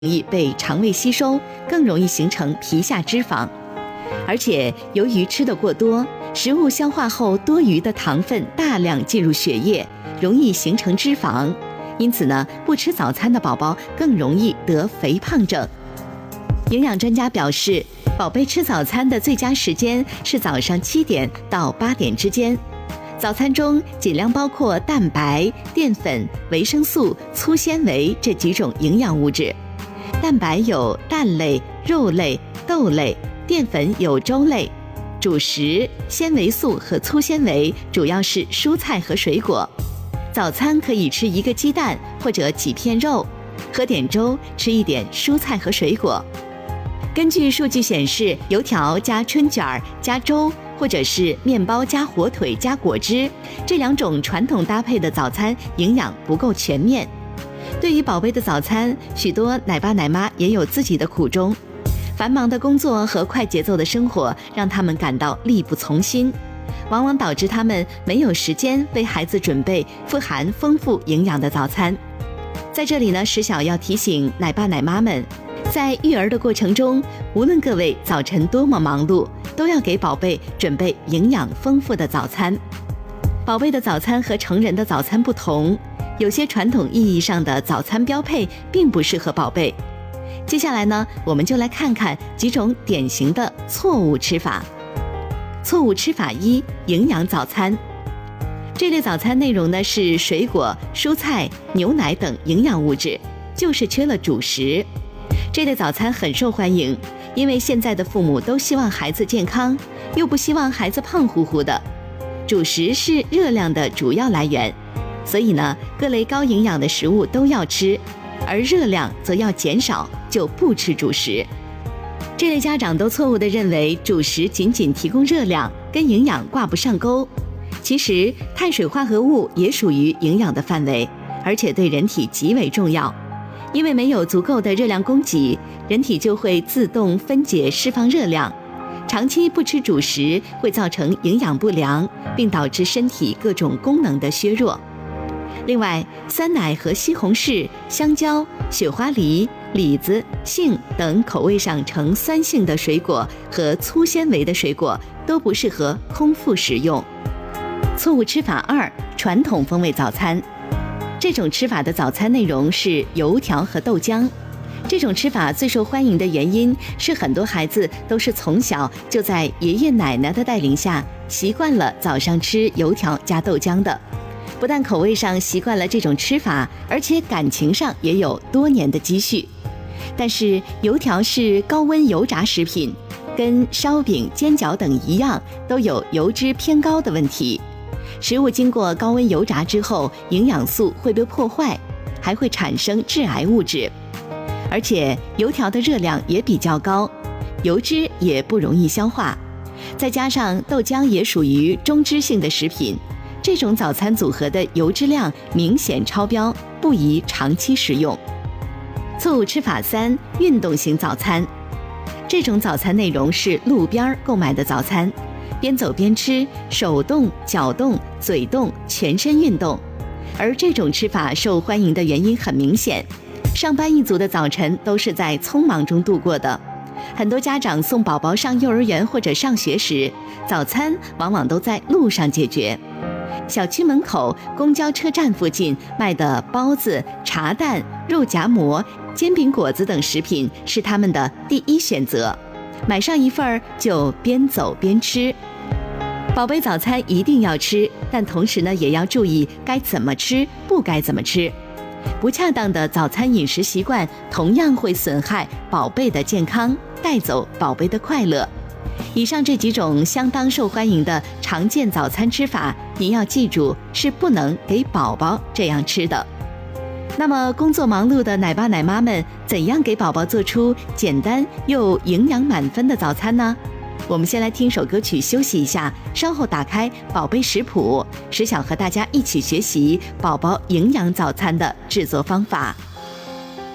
容易被肠胃吸收，更容易形成皮下脂肪。而且由于吃得过多，食物消化后多余的糖分大量进入血液，容易形成脂肪。因此呢，不吃早餐的宝宝更容易得肥胖症。营养专家表示，宝贝吃早餐的最佳时间是早上7点到8点之间。早餐中尽量包括蛋白、淀粉、维生素、粗纤维这几种营养物质。蛋白有蛋类、肉类、豆类，淀粉有粥类，主食、纤维素和粗纤维主要是蔬菜和水果。早餐可以吃1个鸡蛋或者几片肉，喝点粥，吃一点蔬菜和水果。根据数据显示，油条加春卷加粥，或者是面包加火腿加果汁，这2种传统搭配的早餐营养不够全面。对于宝贝的早餐，许多奶爸奶妈也有自己的苦衷。繁忙的工作和快节奏的生活让他们感到力不从心，往往导致他们没有时间为孩子准备富含丰富营养的早餐。在这里呢，石小要提醒奶爸奶妈们，在育儿的过程中，无论各位早晨多么忙碌，都要给宝贝准备营养丰富的早餐。宝贝的早餐和成人的早餐不同，有些传统意义上的早餐标配并不适合宝贝。接下来呢，我们就来看看几种典型的错误吃法。错误吃法1：营养早餐。这类早餐内容呢是水果、蔬菜、牛奶等营养物质，就是缺了主食。这类早餐很受欢迎，因为现在的父母都希望孩子健康，又不希望孩子胖乎乎的。主食是热量的主要来源，所以呢，各类高营养的食物都要吃，而热量则要减少，就不吃主食。这类家长都错误地认为主食仅仅提供热量，跟营养挂不上钩。其实碳水化合物也属于营养的范围，而且对人体极为重要。因为没有足够的热量供给，人体就会自动分解释放热量。长期不吃主食会造成营养不良，并导致身体各种功能的削弱。另外，酸奶和西红柿、香蕉、雪花梨、李子、杏等口味上呈酸性的水果和粗纤维的水果都不适合空腹食用。错误吃法2：传统风味早餐。这种吃法的早餐内容是油条和豆浆。这种吃法最受欢迎的原因是很多孩子都是从小就在爷爷奶奶的带领下习惯了早上吃油条加豆浆的。不但口味上习惯了这种吃法，而且感情上也有多年的积蓄。但是油条是高温油炸食品，跟烧饼、煎饺等一样，都有油脂偏高的问题。食物经过高温油炸之后，营养素会被破坏，还会产生致癌物质。而且油条的热量也比较高，油脂也不容易消化，再加上豆浆也属于中脂性的食品，这种早餐组合的油脂量明显超标，不宜长期食用。错误吃法3：运动型早餐。这种早餐内容是路边购买的早餐，边走边吃，手动、脚动、嘴动，全身运动。而这种吃法受欢迎的原因很明显，上班一族的早晨都是在匆忙中度过的。很多家长送宝宝上幼儿园或者上学时，早餐往往都在路上解决。小区门口、公交车站附近卖的包子、茶蛋、肉夹馍、煎饼果子等食品是他们的第一选择，买上一份就边走边吃。宝贝早餐一定要吃，但同时呢，也要注意该怎么吃，不该怎么吃。不恰当的早餐饮食习惯同样会损害宝贝的健康，带走宝贝的快乐。以上这几种相当受欢迎的常见早餐吃法，您要记住，是不能给宝宝这样吃的。那么工作忙碌的奶爸奶妈们，怎样给宝宝做出简单又营养满分的早餐呢？我们先来听首歌曲休息一下，稍后打开宝贝食谱，石小和大家一起学习宝宝营养早餐的制作方法。